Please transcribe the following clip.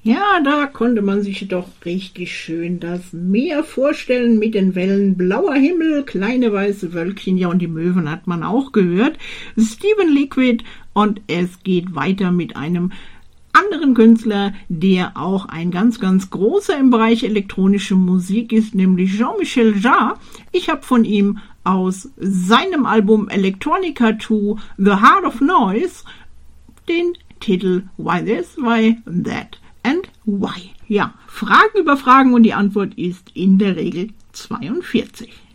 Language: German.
Ja, da konnte man sich doch richtig schön das Meer vorstellen mit den Wellen, blauer Himmel, kleine weiße Wölkchen, ja, und die Möwen hat man auch gehört. Stephen Liquid, und es geht weiter mit einem anderen Künstler, der auch ein ganz, ganz großer im Bereich elektronische Musik ist, nämlich Jean-Michel Jarre. Ich habe von ihm aus seinem Album Electronica 2, The Heart of Noise, den Titel Why This, Why That and Why. Ja, Fragen über Fragen, und die Antwort ist in der Regel 42.